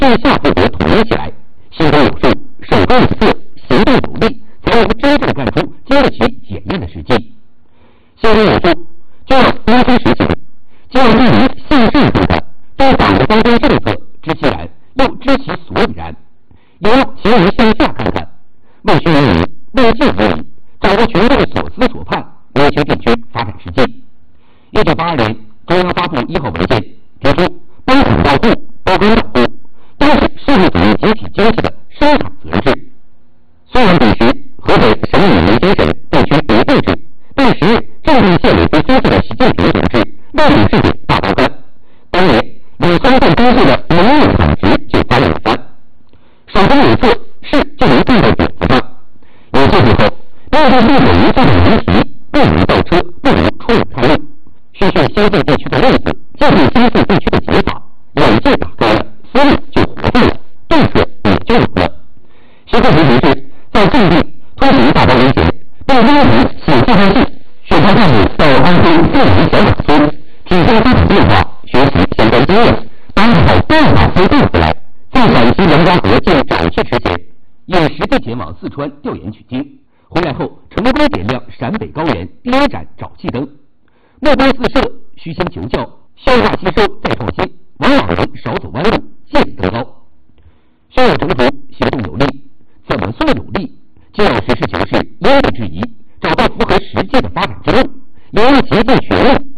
上下部门统一起来，心中有数，手中有色，行动有力，才能真正干出经得起检验的事迹。心中有数，就要公开实行，就要利于向上看看，对党的方针政策知其然，又知其所以然，也要勤于向下看看，为虚而已，为进而已，掌握权贵所思所盼，扭曲地区发展实际。1982年，中央发布1号文件，提出帮统到户，包干到户，都是社会主义集体经济的生产责任制。虽然彼时河北省委民精神地区独立制，但时任政治县委副书记的习近平同志为领事业大高干，当年领松赞东西的农业产值就翻了一番。手中有色，事就能种在点子上。有些时候，面对不可一致的难题，不如造车，不如出远看路。学学先进地区的例子，借鉴先进地区的解法，眼界打开了，思路就活泛了，对策也就有了。习近平同志在境地推行大包围前，被邀请写计划信，选派干部到安徽桂林小马村体会发展变化，学习相关经验，把好办法推动回来。在陕西梁家河建沼气池前，也实地前往四川调研取经，回来后成功点亮陕北高原第一盏沼气灯。目光四射，虚心求教，消化吸收再创新，往往能少走弯路，见得更高。胸有成竹，行动有力，怎么算有力？就要实事求是，因地制宜，找到符合实际的发展之路，也要竭尽全力